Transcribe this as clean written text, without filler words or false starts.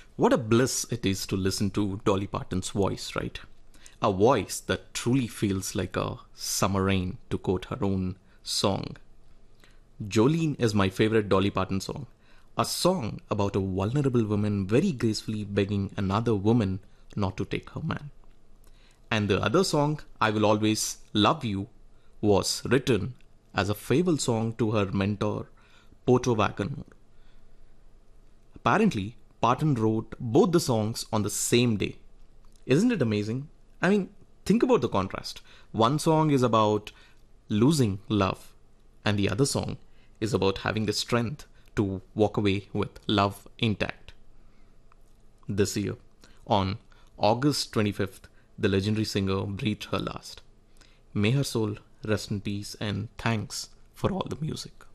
What a bliss it is to listen to Dolly Parton's voice, right? A voice that truly feels like a summer rain, to quote her own song. Jolene is my favorite Dolly Parton song. A song about a vulnerable woman very gracefully begging another woman not to take her man. And the other song, I Will Always Love You, was written as a farewell song to her mentor, Porto Wagoner. Apparently, Parton wrote both the songs on the same day. Isn't it amazing? I mean, think about the contrast. One song is about losing love, and the other song is about having the strength to walk away with love intact. This year, on August 25th, the legendary singer breathed her last. May her soul rest in peace, and thanks for all the music.